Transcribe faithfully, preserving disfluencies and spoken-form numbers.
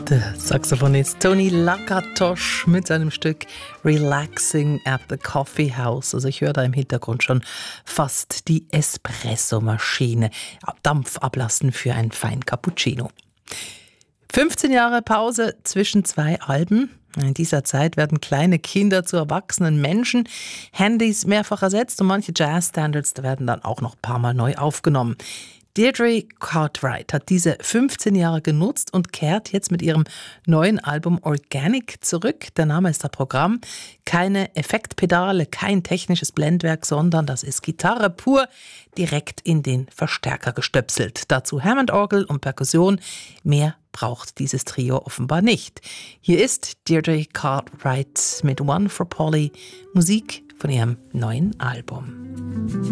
Der Saxophonist Tony Lakatosh mit seinem Stück Relaxing at the Coffee House. Also ich höre da im Hintergrund schon fast die Espresso-Maschine. Dampf ablassen für ein fein Cappuccino. fünfzehn Jahre Pause zwischen zwei Alben. In dieser Zeit werden kleine Kinder zu erwachsenen Menschen, Handys mehrfach ersetzt und manche Jazz-Standards werden dann auch noch ein paar Mal neu aufgenommen. Deirdre Cartwright hat diese fünfzehn Jahre genutzt und kehrt jetzt mit ihrem neuen Album Organic zurück. Der Name ist das Programm. Keine Effektpedale, kein technisches Blendwerk, sondern das ist Gitarre pur, direkt in den Verstärker gestöpselt. Dazu Hammond-Orgel und Perkussion. Mehr braucht dieses Trio offenbar nicht. Hier ist Deirdre Cartwright mit One for Polly, Musik von ihrem neuen Album.